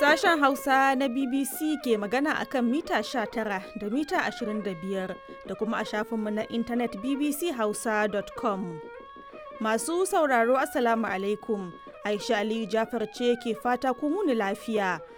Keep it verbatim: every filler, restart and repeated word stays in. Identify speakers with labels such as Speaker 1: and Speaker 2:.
Speaker 1: Sashen Hausa na B B C ke magana akan mita sha tara da mita ashirin da biyar da kuma a shafinmu na intanet b b c hausa dot com. Masu sauraro Assalamu alaikum. Aisha Aliyu Jafar ce ke fata kun wuni lafiya